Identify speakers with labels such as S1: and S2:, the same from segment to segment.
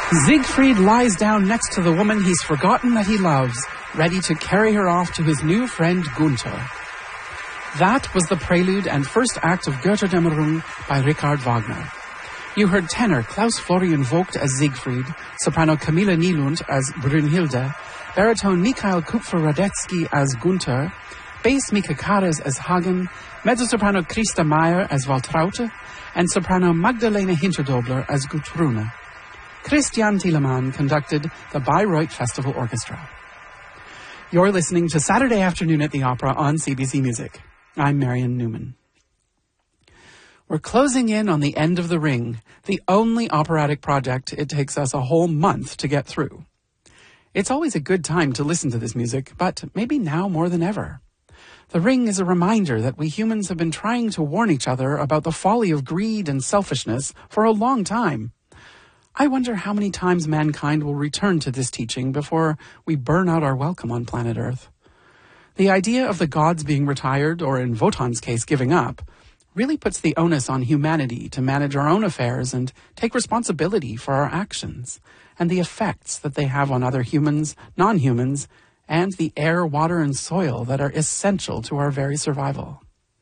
S1: Siegfried lies down next to the woman he's forgotten that he loves, ready to carry her off to his new friend Gunther. That was the prelude and first act of Götterdämmerung by Richard Wagner. You heard tenor Klaus Florian Vogt as Siegfried, soprano Camilla Nylund as Brünnhilde, baritone Mikhail Kupfer-Radetzky as Gunther, bass Mika Karas as Hagen, mezzo-soprano Christa Meyer as Waltraute, and soprano Magdalena Hinterdobler as Gudrune. Christian Thielemann conducted the Bayreuth Festival Orchestra. You're listening to Saturday Afternoon at the Opera on CBC Music. I'm Marion Newman. We're closing in on the end of The Ring, the only operatic project it takes us a whole month to get through. It's always a good time to listen to this music, but maybe now more than ever. The Ring is a reminder that we humans have been trying to warn each other about the folly of greed and selfishness for a long time. I wonder how many times mankind will return to this teaching before we burn out our welcome on planet Earth. The idea of the gods being retired, or in Wotan's case, giving up, really puts the onus on humanity to manage our own affairs and take responsibility for our actions and the effects that they have on other humans, non-humans, and the air, water, and soil that are essential to our very survival.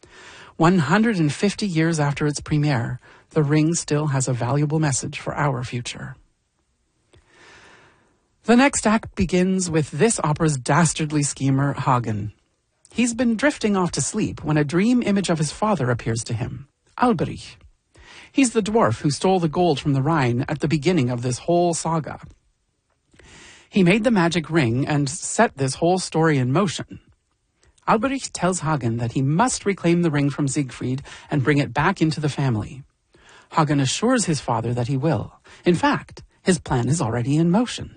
S1: 150 years after its premiere, The Ring still has a valuable message for our future. The next act begins with this opera's dastardly schemer, Hagen. He's been drifting off to sleep when a dream image of his father appears to him, Alberich. He's the dwarf who stole the gold from the Rhine at the beginning of this whole saga. He made the magic ring and set this whole story in motion. Alberich tells Hagen that he must reclaim the ring from Siegfried and bring it back into the family. Hagen assures his father that he will. In fact, his plan is already in motion.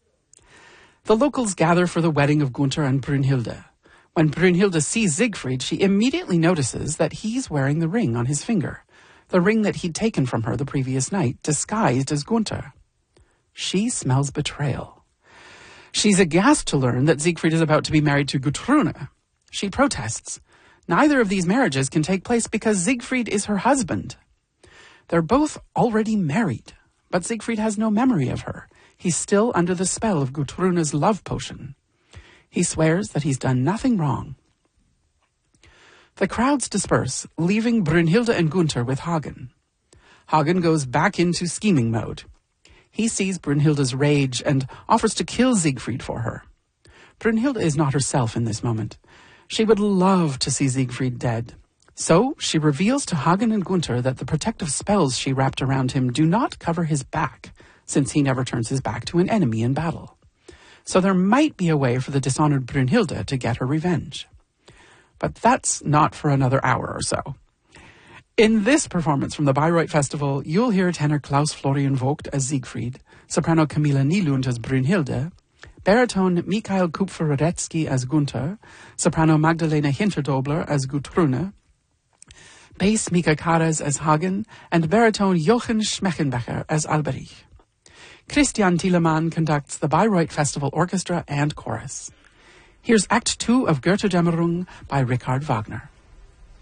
S1: The locals gather for the wedding of Gunther and Brünnhilde. When Brünnhilde sees Siegfried, she immediately notices that he's wearing the ring on his finger, the ring that he'd taken from her the previous night, disguised as Gunther. She smells betrayal. She's aghast to learn that Siegfried is about to be married to Gudrune. She protests. Neither of these marriages can take place because Siegfried is her husband. They're both already married, but Siegfried has no memory of her. He's still under the spell of Gudrune's love potion. He swears that he's done nothing wrong. The crowds disperse, leaving Brünnhilde and Gunther with Hagen. Hagen goes back into scheming mode. He sees Brünnhilde's rage and offers to kill Siegfried for her. Brünnhilde is not herself in this moment. She would love to see Siegfried dead. So she reveals to Hagen and Gunther that the protective spells she wrapped around him do not cover his back, since he never turns his back to an enemy in battle. So there might be a way for the dishonored Brünnhilde to get her revenge. But that's not for another hour or so. In this performance from the Bayreuth Festival, you'll hear tenor Klaus Florian Vogt as Siegfried, soprano Camilla Nylund as Brünnhilde, baritone Mikhail Kupfer-Radetzky as Gunther, soprano Magdalena Hinterdobler as Gudrune, bass Mika Karas as Hagen, and baritone Jochen Schmechenbecher as Alberich. Christian Thielemann conducts the Bayreuth Festival Orchestra and Chorus. Here's Act 2 of Götterdämmerung by Richard Wagner.